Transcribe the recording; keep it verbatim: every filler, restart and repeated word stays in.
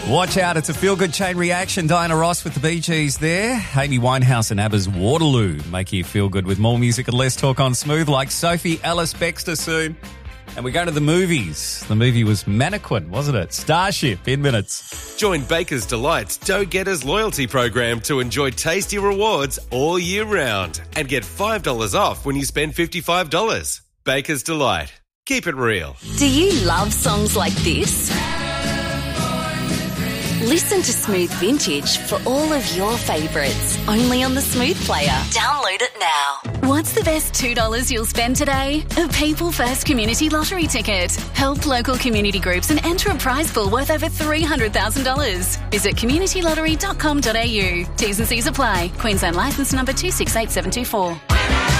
Watch out, it's a feel-good chain reaction. Diana Ross with the Bee Gees there. Amy Winehouse and ABBA's Waterloo make you feel good with more music and less talk on Smooth, like Sophie Ellis-Bextor soon. And we go to the movies. The movie was Mannequin, wasn't it? Starship in minutes. Join Baker's Delight's Dough Getters loyalty program to enjoy tasty rewards all year round and get five dollars off when you spend fifty-five dollars. Baker's Delight. Keep it real. Do you love songs like this? Listen to Smooth Vintage for all of your favourites, only on the Smooth Player. Download it now. What's the best two dollars you'll spend today? A People First Community Lottery ticket. Help local community groups and enter a prize pool worth over three hundred thousand dollars. Visit community lottery dot com dot a u. T's and C's apply. Queensland licence number two six eight seven two four.